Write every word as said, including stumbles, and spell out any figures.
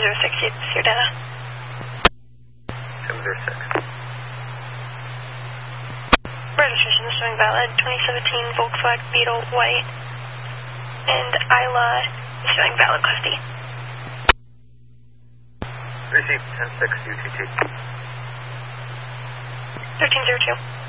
zero six, it's your data. seven zero six. Registration is showing valid, twenty seventeen Volkswagen Beetle white, and Isla is showing valid Class D. Receive ten six U T T. thirteen zero two.